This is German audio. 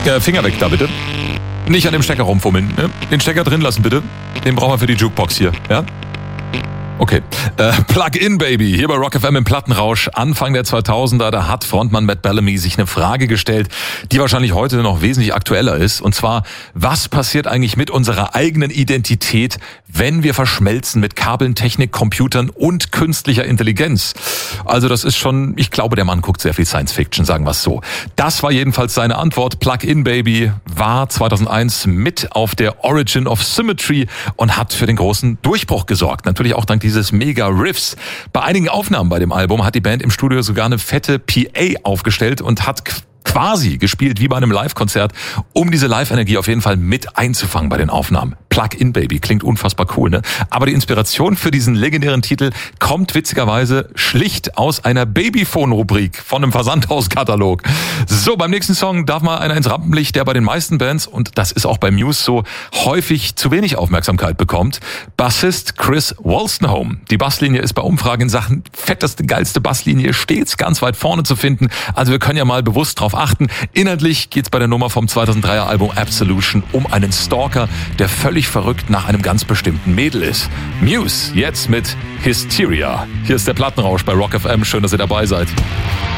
Finger weg da bitte. Nicht an dem Stecker rumfummeln. Ne? Den Stecker drin lassen bitte. Den brauchen wir für die Jukebox hier. Ja? Okay. Plug-in, Baby. Hier bei Rock FM im Plattenrausch. Anfang der 2000er, da hat Frontmann Matt Bellamy sich eine Frage gestellt, die wahrscheinlich heute noch wesentlich aktueller ist. Und zwar, was passiert eigentlich mit unserer eigenen Identität, wenn wir verschmelzen mit Kabeln, Technik, Computern und künstlicher Intelligenz? Also das ist schon, ich glaube, der Mann guckt sehr viel Science Fiction, sagen wir es so. Das war jedenfalls seine Antwort. Plug-in, Baby war 2001 mit auf der Origin of Symmetry und hat für den großen Durchbruch gesorgt. Natürlich auch dank dieses Mega-Riffs. Bei einigen Aufnahmen bei dem Album hat die Band im Studio sogar eine fette PA aufgestellt und hat quasi gespielt wie bei einem Live-Konzert, um diese Live-Energie auf jeden Fall mit einzufangen bei den Aufnahmen. Plug-in, Baby, klingt unfassbar cool, ne? Aber die Inspiration für diesen legendären Titel kommt witzigerweise schlicht aus einer Babyphone-Rubrik von einem Versandhauskatalog. So, beim nächsten Song darf mal einer ins Rampenlicht, der bei den meisten Bands, und das ist auch bei Muse so, häufig zu wenig Aufmerksamkeit bekommt. Bassist Chris Wolstenholme. Die Basslinie ist bei Umfragen in Sachen fetteste, geilste Basslinie stets ganz weit vorne zu finden. Also wir können ja mal bewusst drauf achten. Inhaltlich geht's bei der Nummer vom 2003er Album Absolution um einen Stalker, der völlig verrückt nach einem ganz bestimmten Mädel ist. Muse, jetzt mit Hysteria. Hier ist der Plattenrausch bei Rock FM. Schön, dass ihr dabei seid.